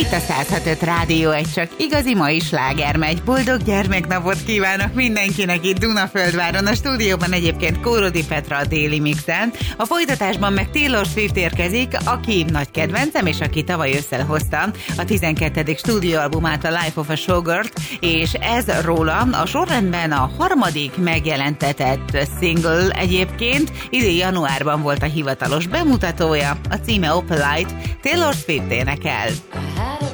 Itt a 106.5 Rádió, egy csak igazi mai sláger megy. Boldog gyermeknapot kívánok mindenkinek itt Dunaföldváron. A stúdióban egyébként Kórodi Petra a déli mixen. A folytatásban meg Taylor Swift érkezik, aki nagy kedvencem, és aki tavaly ősszel hozta a 12. stúdióalbumát, a Life of a Showgirl, és ez róla a sorrendben a harmadik megjelentetett single egyébként. Idén januárban volt a hivatalos bemutatója, a címe Opalite, Taylor Swift énekel.